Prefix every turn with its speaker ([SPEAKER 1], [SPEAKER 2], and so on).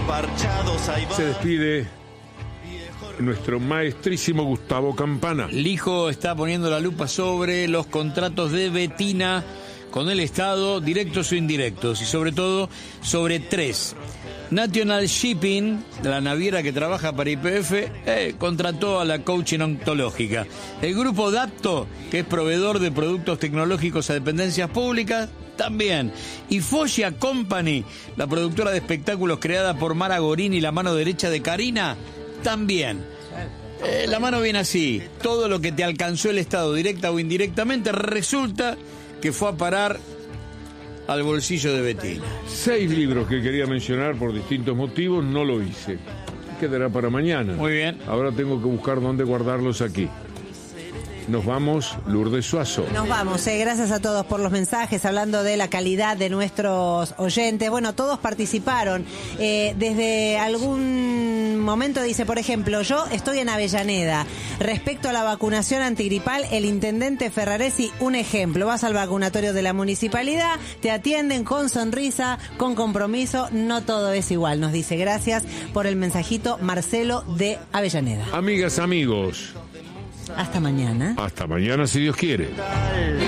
[SPEAKER 1] Se despide nuestro maestrísimo Gustavo Campana.
[SPEAKER 2] Lijo está poniendo la lupa sobre los contratos de Betina con el Estado, directos o indirectos, y sobre todo sobre 3. National Shipping, la naviera que trabaja para YPF, contrató a la coaching ontológica. El grupo Dapto, que es proveedor de productos tecnológicos a dependencias públicas, también. Y Foggia Company, la productora de espectáculos creada por Mara Gorini, la mano derecha de Karina, también. La mano viene así: todo lo que te alcanzó el Estado, directa o indirectamente, resulta que fue a parar al bolsillo de Betina.
[SPEAKER 1] 6 libros que quería mencionar por distintos motivos, no lo hice. Quedará para mañana.
[SPEAKER 2] Muy bien.
[SPEAKER 1] Ahora tengo que buscar dónde guardarlos aquí. Nos vamos, Lourdes Suazo.
[SPEAKER 3] Nos vamos, gracias a todos por los mensajes, hablando de la calidad de nuestros oyentes. Bueno, todos participaron. Desde algún momento dice, por ejemplo, yo estoy en Avellaneda. Respecto a la vacunación antigripal, el intendente Ferraresi, un ejemplo. Vas al vacunatorio de la municipalidad, te atienden con sonrisa, con compromiso. No todo es igual, nos dice. Gracias por el mensajito, Marcelo de Avellaneda.
[SPEAKER 1] Amigas, amigos.
[SPEAKER 3] Hasta mañana.
[SPEAKER 1] Hasta mañana, si Dios quiere.